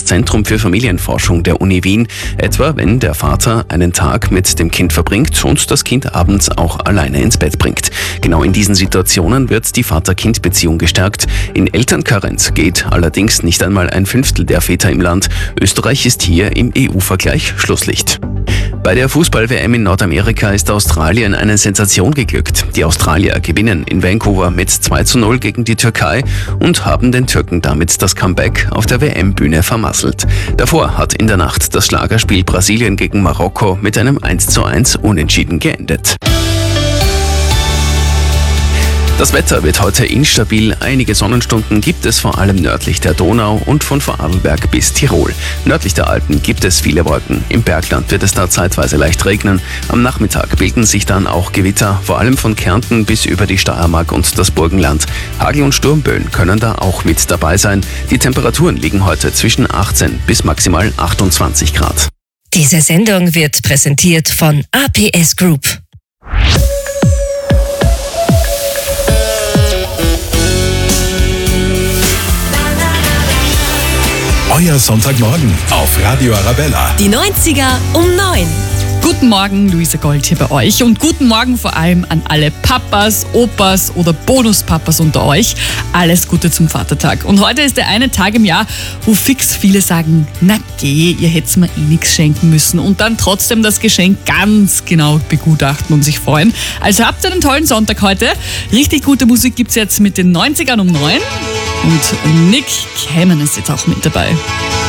Zentrum für Familienforschung der Uni Wien, etwa wenn der Vater einen Tag mit dem Kind verbringt und das Kind abends auch alleine ins Bett bringt. Genau in diesen Situationen wird die Vater-Kind-Beziehung gestärkt. In Elternkarenz geht allerdings nicht einmal ein Fünftel der Väter im Land. Österreich ist hier im EU-Vergleich Schlusslicht. Bei der Fußball-WM in Nordamerika ist Australien eine Sensation geglückt. Die Australier gewinnen in Vancouver mit 2:0 gegen die Türkei und haben den Türken damit das Comeback auf der WM-Bühne vermasselt. Davor hat in der Nacht das Schlagerspiel Brasilien gegen Marokko mit einem 1:1 Unentschieden geendet. Das Wetter wird heute instabil. Einige Sonnenstunden gibt es vor allem nördlich der Donau und von Vorarlberg bis Tirol. Nördlich der Alpen gibt es viele Wolken. Im Bergland wird es da zeitweise leicht regnen. Am Nachmittag bilden sich dann auch Gewitter, vor allem von Kärnten bis über die Steiermark und das Burgenland. Hagel- und Sturmböen können da auch mit dabei sein. Die Temperaturen liegen heute zwischen 18 bis maximal 28 Grad. Diese Sendung wird präsentiert von APS Group. Euer Sonntagmorgen auf Radio Arabella. Die 90er um 9. Guten Morgen, Luisa Gold hier bei euch und guten Morgen vor allem an alle Papas, Opas oder Bonuspapas unter euch. Alles Gute zum Vatertag. Und heute ist der eine Tag im Jahr, wo fix viele sagen, na geh, ihr hättet mir nichts schenken müssen und dann trotzdem das Geschenk ganz genau begutachten und sich freuen. Also habt ihr einen tollen Sonntag heute. Richtig gute Musik gibt's jetzt mit den 90ern um 9 und Nick Cayman ist jetzt auch mit dabei.